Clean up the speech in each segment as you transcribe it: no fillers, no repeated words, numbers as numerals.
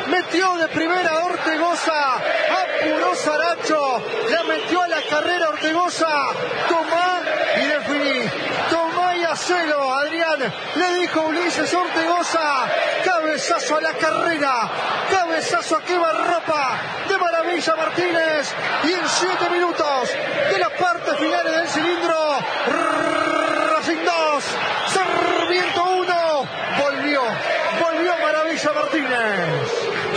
metió de primera Ortegoza, apuró Saracho, la metió a la carrera Ortegoza, tomá y definí, tomá y hacelo, Adrián, le dijo Ulises Ortegoza, cabezazo a la carrera, cabezazo a quemarropa de Maravilla Martínez, y en 7 minutos de la parte final del cilindro, Racing 2, Sarmiento 1, volvió Maravilla Martínez.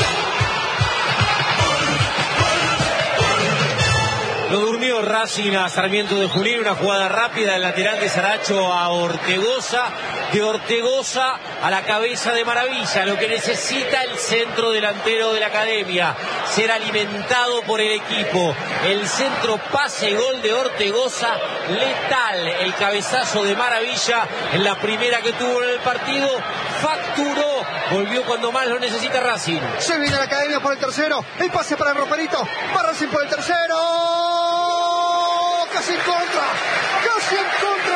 Lo durmió Racing a Sarmiento de Junín, una jugada rápida del lateral de Saracho a Ortegoza, de Ortegoza a la cabeza de Maravilla, lo que necesita el centro delantero de la academia, ser alimentado por el equipo. El centro pase gol de Ortegoza, letal el cabezazo de Maravilla en la primera que tuvo en el partido, facturó, volvió cuando más lo necesita Racing. Se viene la academia por el tercero, el pase para el Roperito, va Racing por el tercero. Casi en contra,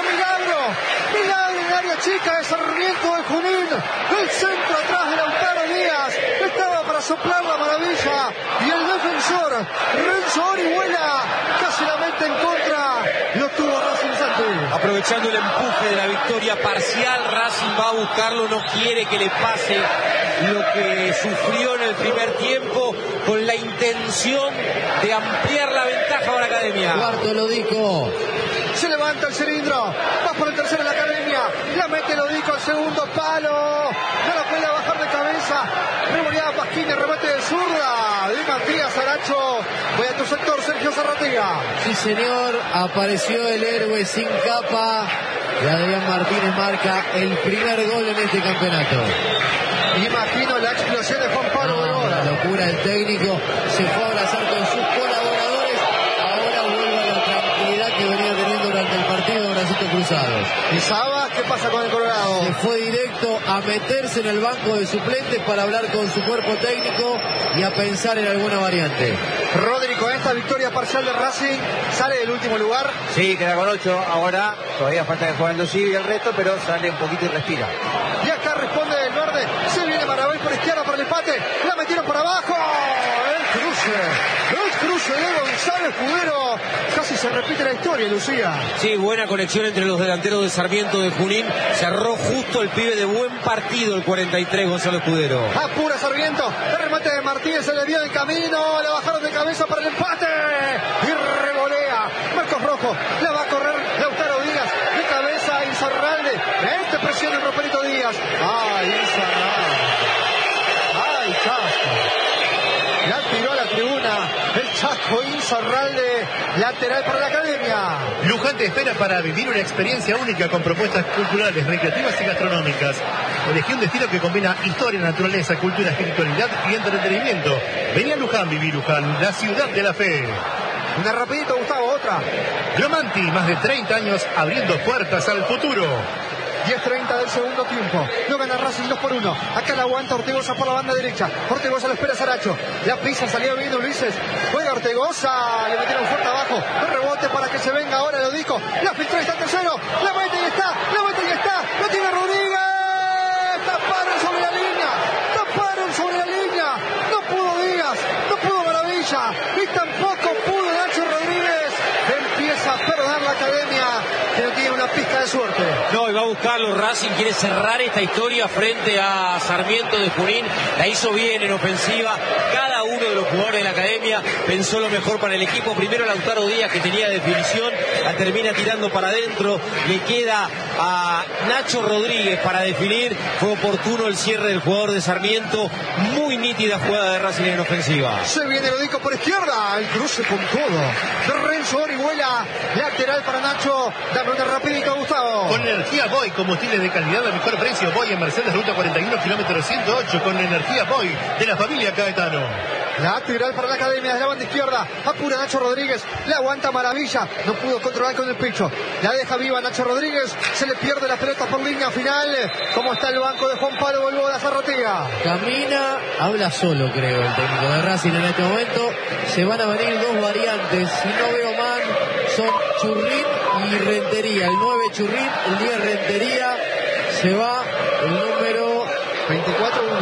Milagro en área chica de Sarmiento de Junín, el centro atrás de Lautaro Díaz, estaba para soplar la Maravilla, y el defensor, Renzo Orihuela, casi la mete en contra, lo tuvo Racing Santi. Aprovechando el empuje de la victoria parcial, Racing va a buscarlo, no quiere que le pase lo que sufrió en el primer tiempo, con la intención de ampliar la ventaja para la academia. Cuarto Lodico. Se levanta el cilindro, va por el tercero en la academia, la mete Lodico al segundo palo, no la puede bajar de cabeza, revoleada Pasquini, remate de zurda, de Matías Saracho, voy a tu sector, Sergio Zarratea. Sí señor, apareció el héroe sin capa, y Adrián Martínez marca el primer gol en este campeonato. Imagino la explosión de Juan Pablo Belora. La locura del técnico, se fue a abrazar con sus colaboradores, ahora vuelve a la tranquilidad que venía teniendo durante el partido, bracitos cruzados. ¿Y Sabas qué pasa con el Colorado? Se fue directo a meterse en el banco de suplentes para hablar con su cuerpo técnico y a pensar en alguna variante. Rodri, con esta victoria parcial de Racing, sale del último lugar. Sí, queda con 8, ahora todavía falta que jueguen los y el resto, pero sale un poquito y respira. Y acá responde del verde, se viene Maravilla por izquierda para el empate, la metieron por abajo, el cruce de González Escudero, casi se repite la historia, Lucía. Sí, buena conexión entre los delanteros de Sarmiento de Junín, cerró justo el pibe de buen partido, el 43, Gonzalo Escudero. Apura Sarmiento, el remate de Martínez, se le dio de camino, la bajaron de cabeza para el empate, y revolea, Marcos Rojo, la va a correr Lautaro Díaz, de cabeza Insaurralde, presiona el Roperito Díaz, ay Insaurralde, ay Chasco, la tiró a la tribuna, el Chasco Insaurralde, lateral para la academia. Luján te espera para vivir una experiencia única con propuestas culturales, recreativas y gastronómicas. Elegí un destino que combina historia, naturaleza, cultura, espiritualidad y entretenimiento. Vení a Luján, viví Luján, la ciudad de la fe. Una rapidito, Gustavo, otra. Glomanti, más de 30 años abriendo puertas al futuro. 10:30 del segundo tiempo. No gana Racing 2-1. Acá la aguanta Ortegoza por la banda derecha. Ortegoza lo espera Saracho. La pisa, salió bien Ulises. Juega Ortegoza. Le metieron fuerte abajo. El rebote para que se venga ahora Lodico. La filtró y está tercero. La mete y está. La mete y está. Lo tiene Rodríguez. Taparon sobre la línea. Taparon sobre la línea. No pudo Díaz. No pudo Maravilla. Y tampoco pudo Nacho Rodríguez. Empieza a perder la academia, que no tiene una pizca de suerte. No, y va a buscarlo. Racing quiere cerrar esta historia frente a Sarmiento de Junín. La hizo bien en ofensiva. Cada uno de los jugadores de la academia pensó lo mejor para el equipo. Primero Lautaro Díaz, que tenía definición, la termina tirando para adentro. Le queda a Nacho Rodríguez para definir. Fue oportuno el cierre del jugador de Sarmiento. Muy nítida jugada de Racing en ofensiva. Se viene Lodico por izquierda. El cruce con todo de Renzo Orihuela. Lateral para Nacho. Dame una rapidito, Gustavo. Con energía Boy, combustibles de calidad a mejor precio. Boy en Mercedes, ruta 41, kilómetro 108. Con energía Boy de la familia Caetano. Lateral para la academia de la banda izquierda. Apura Nacho Rodríguez. La aguanta Maravilla. No pudo controlar con el pecho. La deja viva Nacho Rodríguez. Se le pierde la pelota por línea final. ¿Cómo está el banco de Juan Pablo Bolboda Zarratea? Camina, habla solo, creo, el técnico de Racing en este momento. Se van a venir dos variantes. Si no veo mal, son Churrín y Rentería. El 9 Churrín, el 10 Rentería. Se va el número 24-1.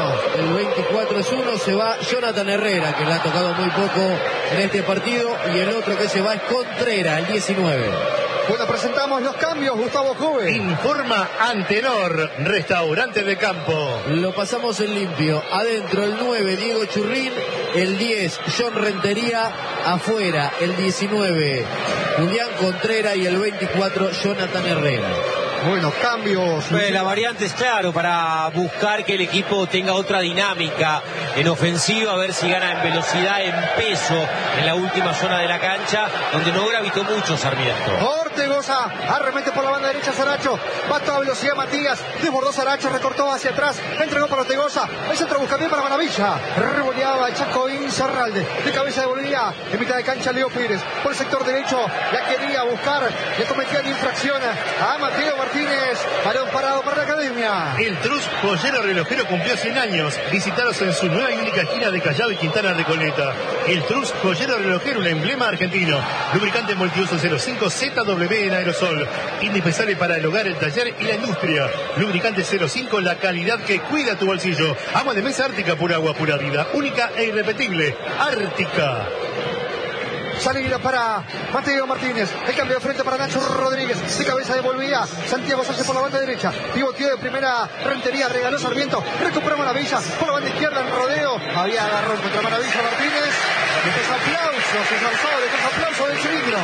uno. El 24 es uno, se va Jonathan Herrera, que le ha tocado muy poco en este partido, y el otro que se va es Contreras, el 19. Bueno, presentamos los cambios, Gustavo Jove. Informa Antenor, restaurante de campo. Lo pasamos en limpio. Adentro el 9, Diego Churrín. El 10, John Rentería. Afuera el 19, Julián Contreras. Y el 24, Jonathan Herrera. Bueno, cambios. La variante es claro, para buscar que el equipo tenga otra dinámica en ofensiva, a ver si gana en velocidad, en peso, en la última zona de la cancha, donde no gravitó mucho Sarmiento. Ortegoza arremete por la banda derecha Saracho, va a toda velocidad Matías, desbordó Saracho, recortó hacia atrás, entregó para Ortegoza, el centro busca bien para Maravilla, revoleaba el Chaco Insaurralde, de cabeza de Bolivia, en mitad de cancha Leo Pérez, por el sector derecho, la quería buscar, le cometían infracción a Mateo Martínez, balón parado para la Academia. El Trus Joyero Relojero cumplió 100 años, visitaros en su nueva y única esquina de Callao y Quintana Recoleta. El Trus Joyero Relojero, un emblema argentino, lubricante multiuso 05 ZW en aerosol, indispensable para el hogar, el taller y la industria. Lubricante 05, la calidad que cuida tu bolsillo. Agua de mesa Ártica, pura agua, pura vida, única e irrepetible. Ártica. Salida para Mateo Martínez, el cambio de frente para Nacho Rodríguez, de cabeza devolvía Santiago Sánchez por la banda derecha, pivoteó de primera Rentería, regaló Sarmiento, recuperó Maravilla, por la banda izquierda en rodeo, había agarrón contra Maravilla Martínez, después aplausos, después aplausos del cilindro.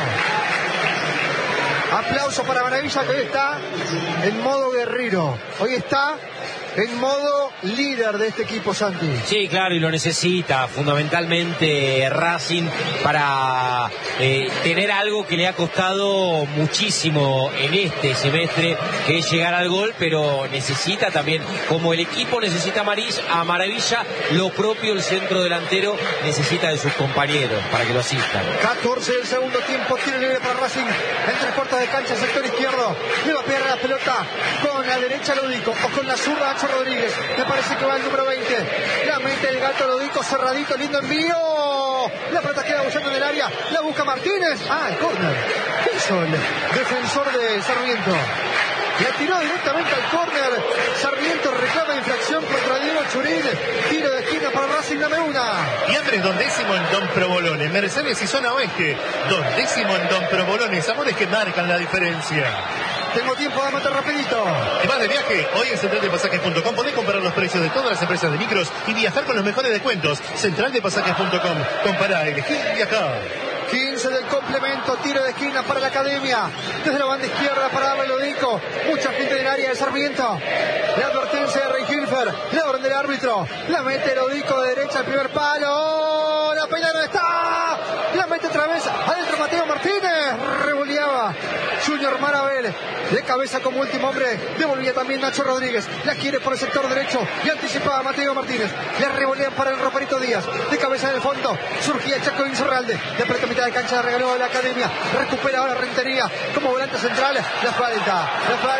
Aplauso para Maravilla, que hoy está en modo guerrero, hoy está en modo líder de este equipo, Santi. Sí, claro, y lo necesita fundamentalmente Racing para tener algo que le ha costado muchísimo en este semestre, que es llegar al gol, pero necesita también, como el equipo necesita a Maravilla, lo propio el centro delantero necesita de sus compañeros para que lo asistan. 14 del segundo tiempo, tiro libre para Racing, en tres cuartos de cancha, sector izquierdo, le va a pegar la pelota con la derecha Lodico, o con la zurda Nacho Rodríguez, me parece que va el número 20, la mete el gato Lodico, cerradito, lindo envío, la pelota queda bullando en el área, la busca Martínez, el córner, ¿qué hizo el defensor de Sarmiento? La tiró directamente al córner, Sarmiento reclama infracción contra Diego Churín, tiro de esquina para Racing, dame una. Y Andrés, 2º en Don Provolone, Mercedes y Zona Oeste, 2º en Don Provolone, sabores que marcan la diferencia. Tengo tiempo, dame rapidito. ¿Te vas de viaje? Hoy en centraldepasajes.com podés comparar los precios de todas las empresas de micros y viajar con los mejores descuentos. Centraldepasajes.com, compará, elegir y viajar. 15 del complemento, tiro de esquina para la Academia, desde la banda izquierda para darle Lodico, mucha gente del área de Sarmiento, la advertencia de Rey Hilfer, la orden del árbitro, la mete Lodico de derecha al primer palo, la pelea no está, la mete otra vez, adentro Mateo Martínez, revoleaba Junior Marabel, de cabeza como último hombre, devolvía también Nacho Rodríguez, la quiere por el sector derecho y anticipaba Mateo Martínez, le revolean para el Roperito Díaz, de cabeza en el fondo, surgía Chaco Insaurralde, de frente a mitad de cancha, regaló a la Academia, recupera ahora Rentería como volante central, la falta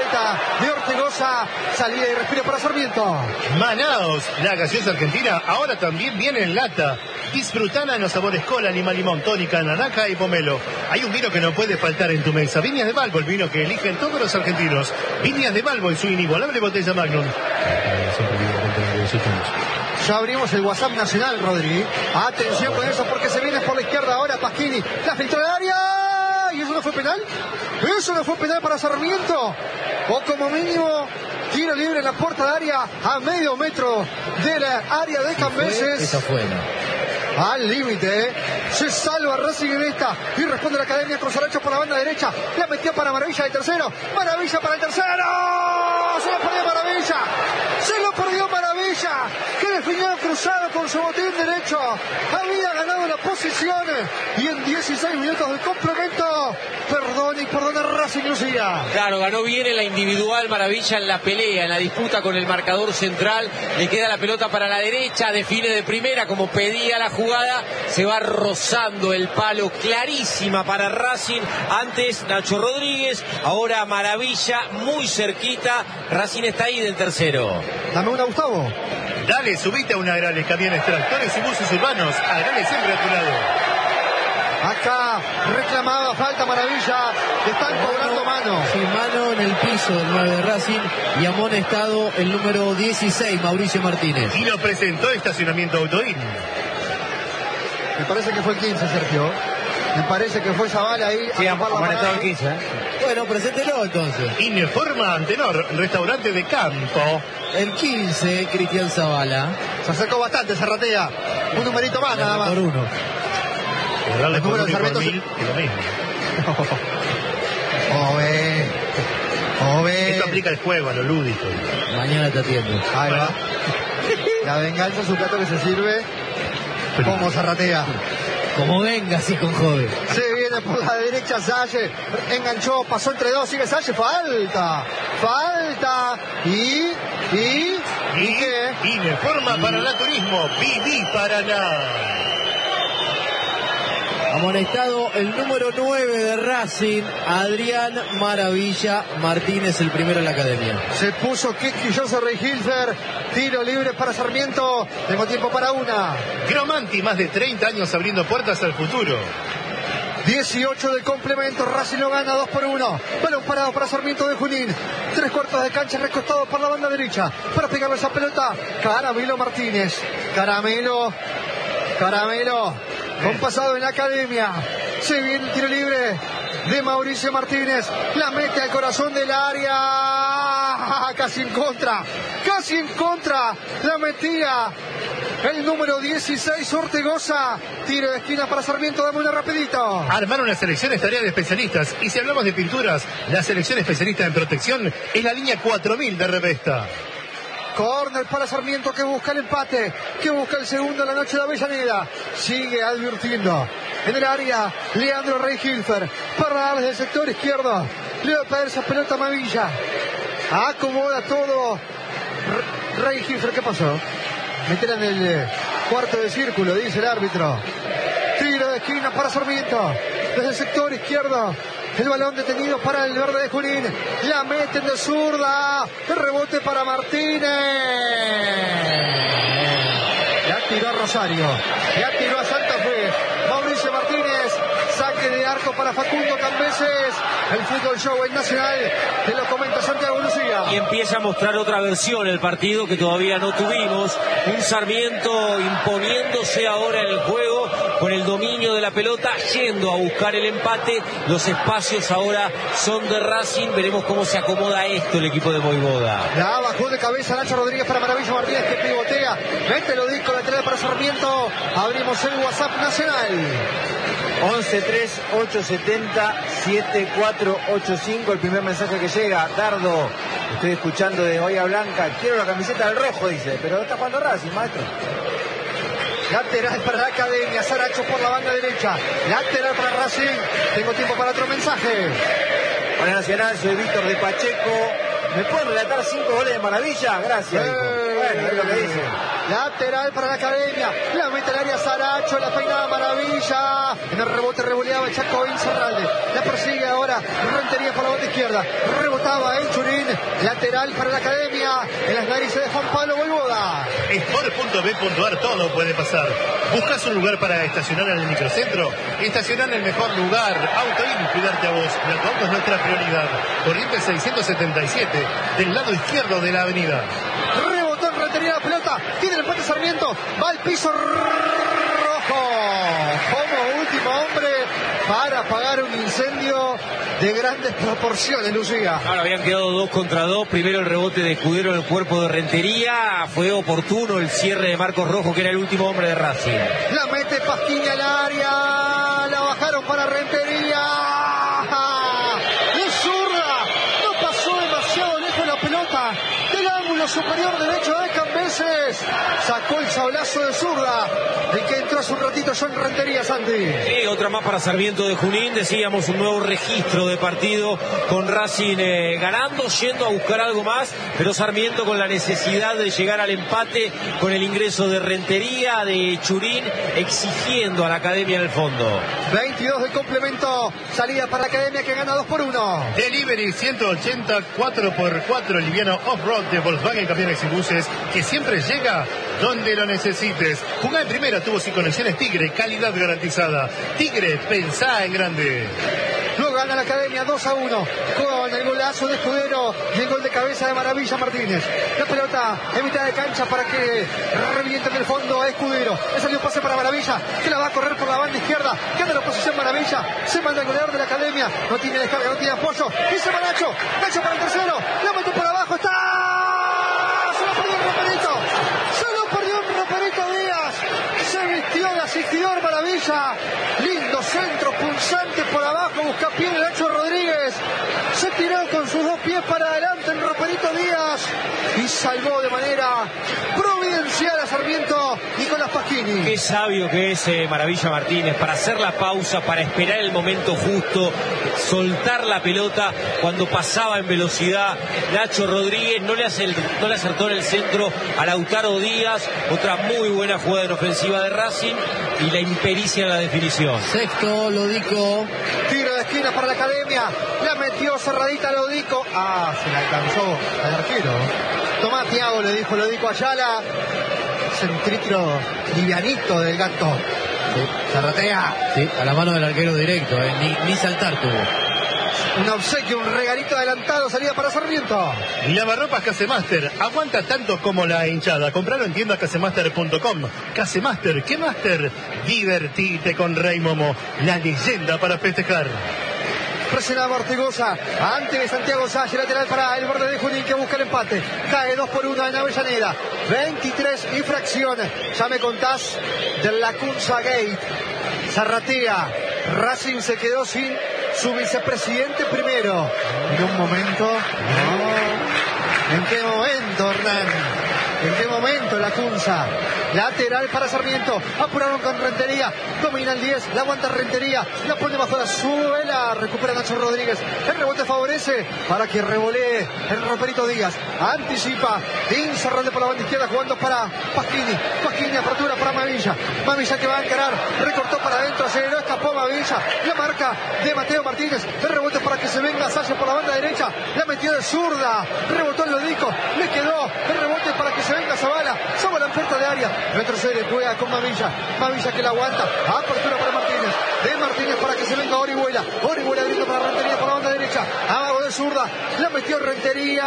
de Ortegoza, salida y respiro para Sarmiento. Manaos, la gaseosa argentina, ahora también viene en lata. Disfrutala en los sabores cola, lima, limón, tónica, naranja y pomelo. Hay un vino que no puede faltar en tu mesa. Viñas de Balbo, el vino que eligen todos los argentinos. Viñas de Balbo en su inigualable botella Magnum. Ya abrimos el WhatsApp nacional, Rodri. Atención con eso porque se viene por la izquierda ahora Pasquini. La filtró al área. ¿Y eso no fue penal? ¿Eso no fue penal para Sarmiento? O como mínimo, tiro libre en la puerta de área a medio metro de la área de Cambeses. Esa fue, al límite, se salva Racing en esta y responde la Academia con Saracho por la banda derecha, la metió para Maravilla de tercero, Maravilla para el tercero, se lo perdió Maravilla, que definió cruzado con su botín derecho, había ganado la posición y en 16 minutos de complemento, perdona Racing Lucía. Claro, ganó bien en la individual Maravilla en la pelea, en la disputa con el marcador central, le queda la pelota para la derecha, define de primera como pedía la jugada, se va rozando el palo, clarísima para Racing, antes Nacho Rodríguez, ahora Maravilla, muy cerquita, Racing está ahí del tercero. Dame una, Gustavo. Dale, subite a una Agrales, camiones, tractores y buses urbanos, Agrales siempre a tu lado. Acá reclamaba falta Maravilla. Están cobrando mano. Sí, mano en el piso del 9 de Racing y amonestado el número 16, Mauricio Martínez. Y lo presentó estacionamiento Autoín. Me parece que fue el 15, Sergio. Me parece que fue Zavala ahí. Sí, amonestado el 15. Bueno, preséntelo entonces. Informa Antenor, restaurante de campo. El 15, Cristian Zavala. Se acercó bastante, Zarratea. Un numerito más, nada más. Por uno. Cerrarle El por número uno y de por Sarmiento. 1000, es lo mismo. Ove. Esto aplica el juego, a lo lúdico. Mañana te atiendo. Ahí va. La venganza es un plato que se sirve como Zarratea. Como venga, así con joven. Se viene por la derecha Salle, enganchó, pasó entre dos, sigue Salle, falta, y qué, Informa Paraná Turismo, Viví Paraná. Amonestado el número 9 de Racing, Adrián Maravilla Martínez, el primero en la academia. se puso quisquilloso Reinhilfer, tiro libre para Sarmiento, tengo tiempo para una. Gromanti, más de 30 años abriendo puertas al futuro. 18 del complemento, Racing lo gana 2-1. Balón parado para Sarmiento de Junín. 3/4 de cancha recostado por la banda derecha. Para pegarle esa pelota, Caramelo Martínez. Caramelo. Con pasado en la academia. Se viene el tiro libre de Mauricio Martínez. La mete al corazón del área. Casi en contra. La metía el número 16, Ortegoza. Tiro de esquina para Sarmiento, dame una rapidito. Armar una selección es tarea de especialistas. Y si hablamos de pinturas, la selección especialista en protección es la línea 4000 de Revesta. Corner para Sarmiento que busca el empate, que busca el segundo en la noche de Avellaneda. Sigue advirtiendo. En el área, Leandro Reinhilfer. Para darle del sector izquierdo. Le va a pedir esa pelota a Mavilla. Acomoda todo. Reinhilfer, ¿qué pasó? Meter en el cuarto de círculo, dice el árbitro. Tiro de esquina para Sarmiento. Desde el sector izquierdo. El balón detenido para el verde de Junín. La meten de zurda. El rebote para Martínez. Ya tiró a Rosario. Ya tiró a Santa Fe. Mauricio Martínez. Saque de arco para Facundo Cambeses. El fútbol show en Nacional. Te lo comenta Santiago Lucía. Y empieza a mostrar otra versión el partido que todavía no tuvimos. Un Sarmiento imponiéndose ahora en el juego con el dominio de la pelota, yendo a buscar el empate. Los espacios ahora son de Racing. Veremos cómo se acomoda esto el equipo de Voivoda. La bajó de cabeza Nacho Rodríguez para Maravilla Martínez que pivotea. Mete lo disco lateral para Sarmiento. Abrimos el WhatsApp Nacional. 11-3-870-7485, el primer mensaje que llega. Dardo, estoy escuchando de Bahía Blanca, quiero la camiseta del rojo, dice, pero está jugando Racing, maestro. Lateral para la academia, Saracho por la banda derecha. Lateral para Racing. Tengo tiempo para otro mensaje. Hola Nacional, soy Víctor de Pacheco. ¿Me pueden relatar 5 goles de Maravilla? Gracias, dijo. Bueno, es lo que dice. Lateral para la academia. La mete al área Saracho, la peinada Maravilla. En el rebote revoleaba el Chaco Incerralde. La persigue ahora Rentería por la banda izquierda. Rebotaba el Churín. Lateral para la academia. En las narices de Juan Pablo Voivoda. Sport.b.ar, todo puede pasar. ¿Buscas un lugar para estacionar en el microcentro? Estacionar en el mejor lugar. Autoín, cuidarte a vos. El auto es nuestra prioridad. Corriente 677, del lado izquierdo de la avenida. Rebotó en Rentería la pelota. Tiene el empate Sarmiento. Va al piso rojo. Como último hombre para apagar un incendio de grandes proporciones, Lucía. Ahora habían quedado 2 contra 2. Primero el rebote de Escudero en el cuerpo de Rentería. Fue oportuno el cierre de Marcos Rojo, que era el último hombre de Racing. La mete Pasquini al área. La bajaron para Rentería. De zurda. No pasó demasiado lejos la pelota. Del ángulo superior derecho de Cambeses. Sacó el sablazo de zurda. El que entró hace un ratito John Rentería, Santi. Sí, otra más para Sarmiento de Junín. Decíamos un nuevo registro de partido con Racing ganando, yendo a buscar algo más, pero Sarmiento con la necesidad de llegar al empate con el ingreso de Rentería, de Churín, exigiendo a la academia en el fondo. 22 del complemento. Salida para la academia que gana 2-1. Delivery 180 4x4 liviano off-road de Volkswagen Camiones y Buses, que siempre siempre llega donde lo necesites. Jugá en primera, tubos y conexiones Tigre, calidad garantizada. Tigre, pensá en grande. Luego gana la Academia 2-1 con el golazo de Escudero y el gol de cabeza de Maravilla Martínez. La pelota en mitad de cancha para que reviente en el fondo a Escudero. Le salió un pase para Maravilla, que la va a correr por la banda izquierda. Queda la posición Maravilla. Se manda el goleador de la Academia. No tiene descarga, no tiene apoyo. Y se va Nacho. Nacho para el tercero. La metió por abajo. ¡Está! Se lo perdió un roperito. Se lo perdió un roperito Díaz. Se vistió de asistidor Maravilla. Lindo centro punzante por abajo. Busca pie de Nacho Rodríguez. Se tiró con sus dos pies para adelante el roperito Díaz. Y salvó de manera providencial a Sarmiento Nicolás Pasquini. Qué sabio que es Maravilla Martínez para hacer la pausa, para esperar el momento justo, soltar la pelota cuando pasaba en velocidad. Nacho Rodríguez no le acertó en el centro a Lautaro Díaz. Otra muy buena jugada en ofensiva de Racing y la impericia en la definición. Sexto, Lodico. Tiro de esquina para la Academia. La metió cerradita Lodico. Ah, se la alcanzó al arquero. Tomá, Thiago, le dijo Lodico Ayala. Centritro livianito del gato. Sí. Zarratea. Sí, a la mano del arquero directo, ni saltar tuvo. Un obsequio, un regalito adelantado, salida para Sarmiento. Lavarropas Casemaster, aguanta tanto como la hinchada. Compralo en tiendas casemaster.com. Casemaster, ¿qué máster? Divertite con Rey Momo, la leyenda para festejar. Presionaba Ortigosa, antes de Santiago Salle, lateral para el borde de Junín que busca el empate. Cae 2-1 en Avellaneda. 23 infracciones. Ya me contás del Lacunza Gate. Zarratea. Racing se quedó sin su vicepresidente primero. En un momento. No. ¿En qué momento, Hernán? ¿En qué momento Lacunza? Lateral para Sarmiento. Apuraron con Rentería. Domina el 10. La aguanta Rentería. La pone bajo la suela. Recupera Nacho Rodríguez. El rebote favorece para que revolee el roperito Díaz. Anticipa. Incerrable por la banda izquierda jugando para Pasquini. Pasquini, apertura para Mavilla. Mavilla que va a encarar. Recortó para adentro. Aceleró. Escapó Mavilla. La marca de Mateo Martínez. El rebote para que se venga Salle por la banda derecha. La metió de zurda. Rebotó el Lodico. Le quedó el rebote para que se venga Zavala. Zavala en puerta de área. Retrocede, juega con Mavilla. Mavilla que la aguanta. Apertura para Martínez. De Martínez para que se venga Orihuela. Orihuela abriendo para Rentería por la banda derecha. Amago de zurda. La metió Rentería.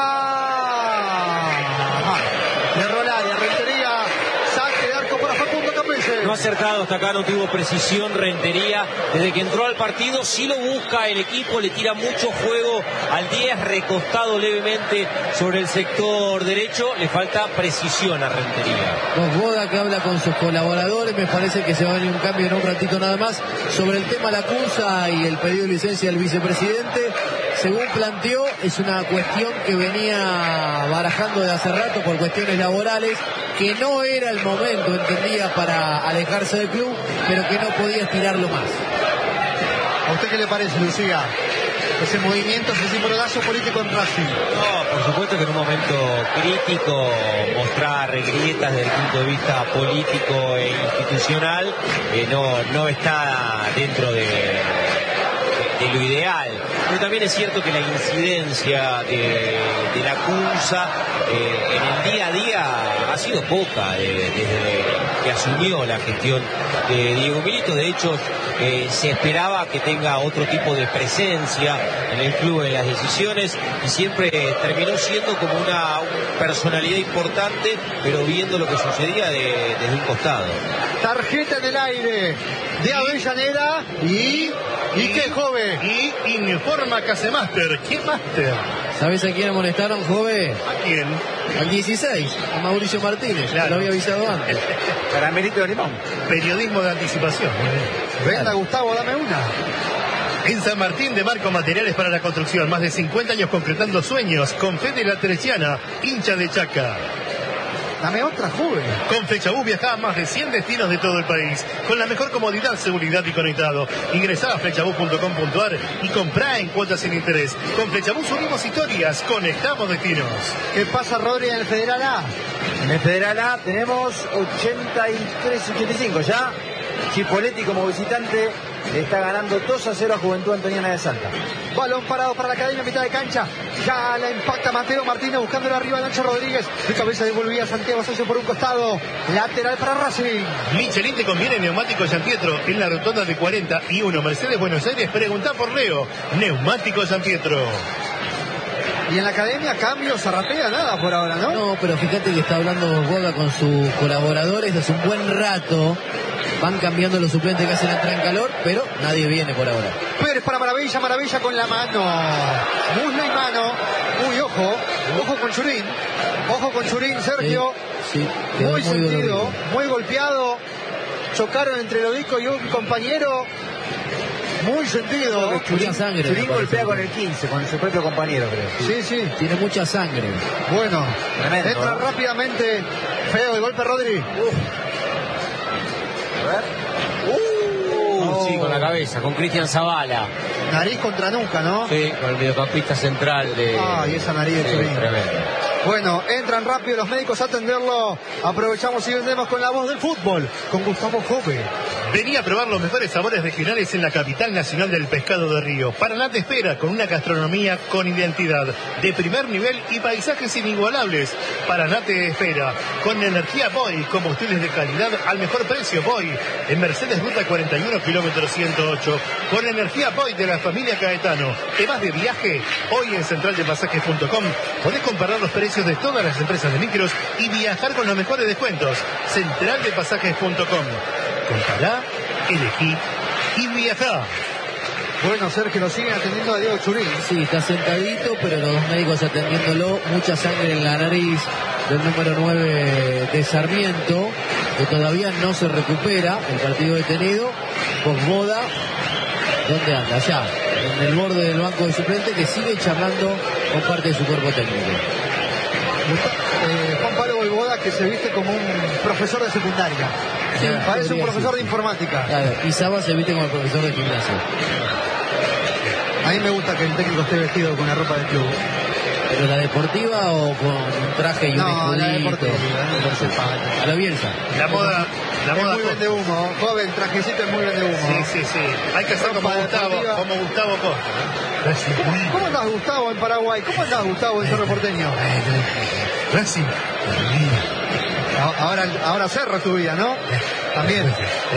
De Rolaria. Rentería. Saque de arco para Facundo Capese. No ha acertado hasta acá, no tuvo precisión Rentería. Desde que entró al partido, sí lo busca el equipo, le tira mucho juego al 10, recostado levemente sobre el sector derecho. Le falta precisión a Rentería. Boda que habla con sus colaboradores. Me parece que se va a venir un cambio en un ratito nada más. Sobre el tema Lacunza y el pedido de licencia del vicepresidente, según planteó, es una cuestión que venía barajando de hace rato por cuestiones laborales, que no era el momento, entendía, para alejarse del club, pero que no podía estirarlo más. ¿A usted qué le parece, Lucía? Ese movimiento, ese simbologazio político en Racing. No, por supuesto que en un momento crítico mostrar grietas desde el punto de vista político e institucional no está dentro de lo ideal. Pero también es cierto que la incidencia de Lacunza en el día a día ha sido poca desde que asumió la gestión de Diego Milito. De hecho, se esperaba que tenga otro tipo de presencia en el club, en las decisiones, y siempre terminó siendo como una personalidad importante, pero viendo lo que sucedía desde un costado. Tarjeta en el aire de Avellaneda y qué joven. Y informa Casemaster. ¿Qué máster? ¿Sabes a quién amonestaron, Jove? ¿A quién? Al 16, a Mauricio Martínez. Claro. Lo había avisado antes. Caramelito de limón. Periodismo de anticipación. Venga, Gustavo, dame una. En San Martín, de Marco Materiales para la Construcción. Más de 50 años concretando sueños. Con Fede La Teresiana, hincha de Chaca. Dame otra, joven. Con Flechabús viajá a más de 100 destinos de todo el país, con la mejor comodidad, seguridad y conectado. Ingresá a flechabús.com.ar y comprá en cuotas sin interés. Con Flechabús unimos historias, conectamos destinos. ¿Qué pasa, Rodri, en el Federal A? En el Federal A tenemos 83-85 ya. Chipoletti como visitante le está ganando 2-0 a Juventud Antoniana de Salta. Balón parado para la Academia, mitad de cancha. Ya la impacta Mateo Martínez buscándolo arriba a Nacho Rodríguez. De cabeza devolvía Santiago Sánchez por un costado. Lateral para Racing. Michelin te conviene Neumáticos San Pietro en la rotonda de 41 Mercedes Buenos Aires. Preguntá por Leo. Neumáticos San Pietro. Y en la Academia, cambio, Zarratea, nada por ahora, ¿no? No, pero fíjate que está hablando Boga con sus colaboradores hace un buen rato. Van cambiando los suplentes que hacen entrar en calor, pero nadie viene por ahora. Pérez para Maravilla, Maravilla con la mano. Muslo y mano. Uy, ojo con Churín, Sergio. Sí, muy sentido, muy golpeado. Chocaron entre Lodico y un compañero. Muy sentido. Mucha sangre. Churín golpea con el 15, con su propio compañero, creo. Sí. Tiene mucha sangre. Bueno, tremendo, entra ¿no? rápidamente. Feo el golpe, Rodri. A ver. Sí, con la cabeza, con Cristian Zavala. Nariz contra nuca, ¿no? Sí, con el mediocampista central de... Y esa nariz de Churín. Tremendo. Bueno, entran rápido los médicos a atenderlo. Aprovechamos y vendemos con la voz del fútbol, con Gustavo Jove. Venía a probar los mejores sabores regionales en la capital nacional del pescado de río. Paraná te espera con una gastronomía con identidad, de primer nivel y paisajes inigualables. Paraná te espera con energía Boy, combustibles de calidad al mejor precio. Boy, en Mercedes Ruta 41, kilómetro 108. Con energía Boy de la familia Caetano. ¿Te vas de viaje? Hoy en centraldepasajes.com podés comparar los precios de todas las empresas de micros y viajar con los mejores descuentos. Centraldepasajes.com. Compará, elegí y viajá. Bueno, Sergio, lo siguen atendiendo a Diego Churín. Sí, está sentadito, pero los dos médicos atendiéndolo. Mucha sangre en la nariz del número 9 de Sarmiento, que todavía no se recupera. El partido detenido. Boda, ¿dónde anda? Allá, en el borde del banco de suplente, que sigue charlando con parte de su cuerpo técnico. Juan Pablo Boivoda, que se viste como un profesor de secundaria. Sí, parece un podría profesor ser. de informática. Claro, y Saba se viste como el profesor de gimnasio. A mí me gusta que el técnico esté vestido con la ropa del club. ¿Pero la deportiva o con un traje y un No, la escudito? deportiva. A la Bielsa. La moda Es muy vende humo, joven, trajecito es muy vende humo. Sí. Hay que hacer como Ropa deportiva. Gustavo Costa. ¿Cómo andás, Gustavo, en Paraguay? ¿Cómo andás, Gustavo, en Cerro Porteño? Racing. Ahora Cerro es tu vida, ¿no? También.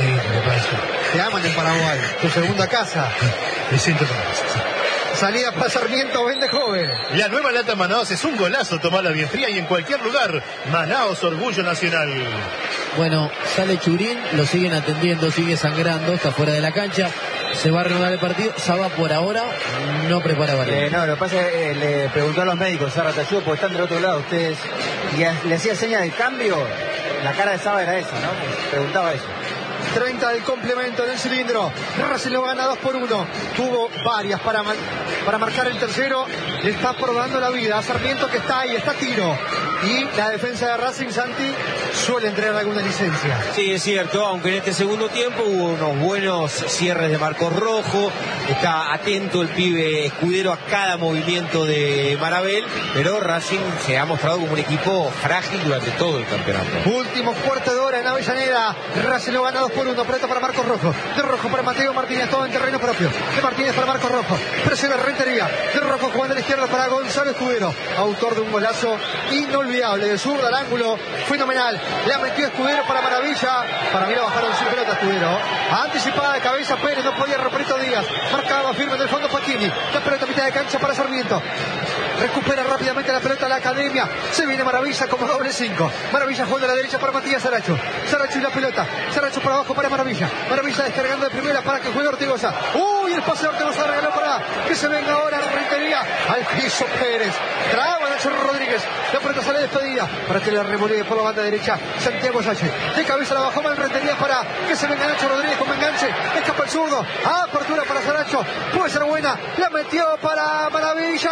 Te aman en Paraguay. Tu segunda casa. Me siento Salida para Sarmiento, vende joven. La nueva lata Manaos es un golazo, tomala bien fría y en cualquier lugar. Manaos, orgullo nacional. Bueno, sale Churín, lo siguen atendiendo, sigue sangrando, está fuera de la cancha. Se va a reanudar el partido. Saba por ahora no prepara variante. No, lo que pasa es que le preguntó a los médicos, Sara Tayudo, porque están del otro lado ustedes, y le hacía señas de cambio. La cara de Saba era esa, ¿no? Preguntaba eso. 30 del complemento en el cilindro. Racing lo gana 2-1. Tuvo varias para marcar el tercero. Le está probando la vida a Sarmiento, que está ahí, está a tiro. Y la defensa de Racing, Santi, suele entregar alguna licencia. Sí, es cierto, aunque en este segundo tiempo hubo unos buenos cierres de Marcos Rojo. Está atento el pibe Escudero a cada movimiento de Marabel, pero Racing se ha mostrado como un equipo frágil durante todo el campeonato. Último cuarto de hora en Avellaneda. Racing lo gana 2-1. Presta para Marcos Rojo. De Rojo para Mateo Martínez. Todo en terreno propio. De Martínez para Marcos Rojo. Presiona Rentería. De Rojo jugando a la izquierda para Gonzalo Escudero. Autor de un golazo inolvidable. De zurda al ángulo. Fenomenal. La metió Escudero para Maravilla. Para mí lo bajaron sin pelota Escudero. Anticipada de cabeza Pérez. No podía Roperito Díaz. Marcaba firme en el fondo Pacchini. La pelota a mitad de cancha para Sarmiento. Recupera rápidamente la pelota a la Academia. Se viene Maravilla como doble 5. Maravilla jugando a la derecha para Matías Saracho. Saracho y la pelota. Saracho para abajo para Maravilla. Maravilla descargando de primera para que juegue Ortigosa. ¡Uy! El pase de Ortigosa regaló para que se venga ahora la Rentería. Al piso Pérez. Traba Nacho Rodríguez. La pelota sale despedida para que la revolee por la banda derecha Santiago Sánchez. De cabeza la bajó mal Rentería para que se venga Nacho Rodríguez con enganche. Escapa el zurdo. Apertura para Saracho. Puede ser buena. La metió para Maravilla.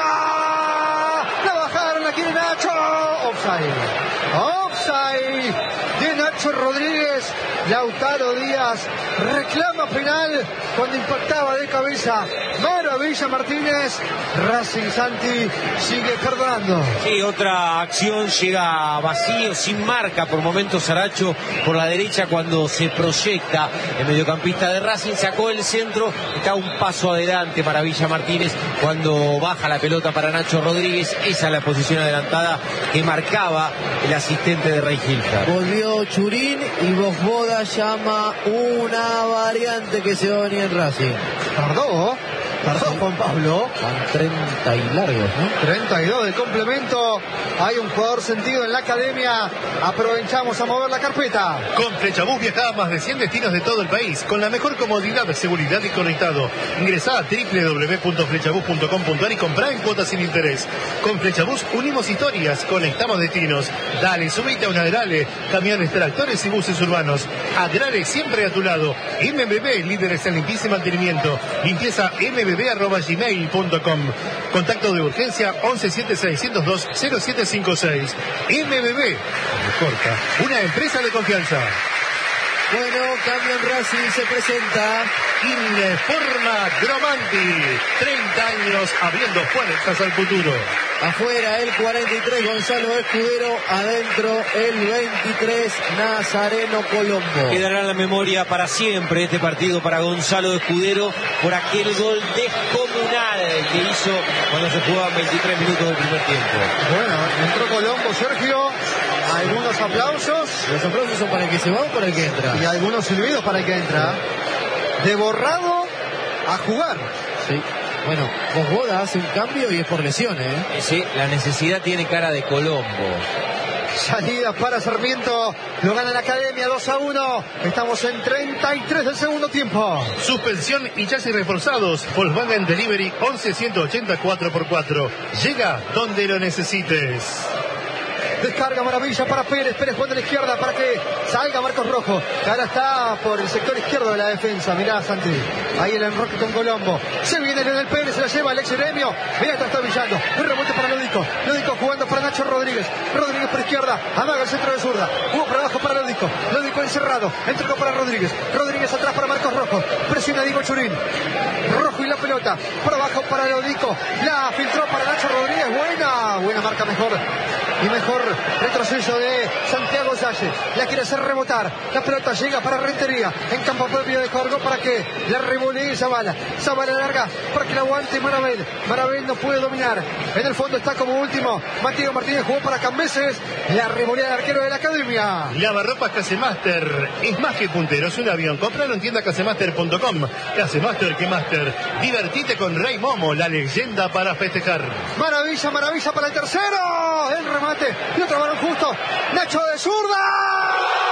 La bajaron, la quiere Nacho. Offside de Nacho Rodríguez. Lautaro Díaz reclama penal cuando impactaba de cabeza Maravilla Martínez. Racing, Santi, sigue perdonando. Sí, otra acción, llega vacío, sin marca por momentos Saracho por la derecha cuando se proyecta el mediocampista de Racing, sacó el centro, está un paso adelante Maravilla Martínez cuando baja la pelota para Nacho Rodríguez. Esa es la posición adelantada que marcaba el asistente de Rey Gilfer. Volvió Churín y Vosboda llama una variante que se va a venir en Racing. Tardó Juan Pablo. Van 30 y largos, ¿no? 32 de complemento. Hay un jugador sentido en la academia. Aprovechamos a mover la carpeta. Con Flechabús viaja a más de 100 destinos de todo el país, con la mejor comodidad, seguridad y conectado. Ingresá a www.flechabús.com.ar y comprá en cuotas sin interés. Con Flechabús unimos historias, conectamos destinos. Dale, subite a un Adrale, camiones, tractores y buses urbanos. Adrale siempre a tu lado. MBB, líderes en limpieza y mantenimiento. Limpieza mbb@gmail.com. Contacto de urgencia 1176-102-0756. MBB, corta, una empresa de confianza. Bueno, cambio en Racing, se presenta Informa Gromanti, 30 años abriendo puertas al futuro. afuera el 43 Gonzalo Escudero, adentro el 23 Nazareno Colombo. Quedará en la memoria para siempre este partido para Gonzalo Escudero por aquel gol descomunal que hizo cuando se jugaban 23 minutos del primer tiempo. Bueno, entró Colombo, Sergio. Algunos aplausos. ¿Los aplausos son para el que se va o para el que entra? Y algunos silbidos para el que entra. De borrado a jugar. Sí. Bueno, Vosboda hace un cambio y es por lesiones, ¿eh? Sí, la necesidad tiene cara de Colombo. Salida para Sarmiento. Lo gana la Academia 2-1. Estamos en 33 del segundo tiempo. Suspensión y chasis reforzados. Volkswagen Delivery 11-180 4x4. Llega donde lo necesites. Descarga Maravilla para Pérez. Pérez jugando a la izquierda para que salga Marcos Rojo, que ahora está por el sector izquierdo de la defensa. Mirá, Santi. Ahí el enroque con Colombo. Se viene Leonel Pérez, se la lleva Alex Eremio. Mirá, está brillando. Un rebote para Lódico. Lódico jugando para Nacho Rodríguez. Rodríguez por izquierda. Amaga el centro de zurda. Jugó para abajo para Lódico. Lódico encerrado. Entregó para Rodríguez. Rodríguez atrás para Marcos Rojo. Presiona Diego Churín. Rojo y la pelota. Por abajo para Lódico. La filtró para Nacho Rodríguez. Buena marca mejor. Y mejor retroceso de Santiago Salle. La quiere hacer rebotar. La pelota llega para Rentería. En campo propio de Jorgo para que la revolee Zavala. Zavala larga para que la aguante Marabel. Marabel no puede dominar. En el fondo está como último Mateo Martínez. Jugó para Cambeses. La revolea del arquero de la Academia. Lavarropas Casemaster. Es más que puntero, es un avión. Cómpralo en tienda casemaster.com. Casemaster que Master. Divertite con Rey Momo, la leyenda para festejar. Maravilla para el tercero. El remate. Y otro balón justo. Nacho de zurda.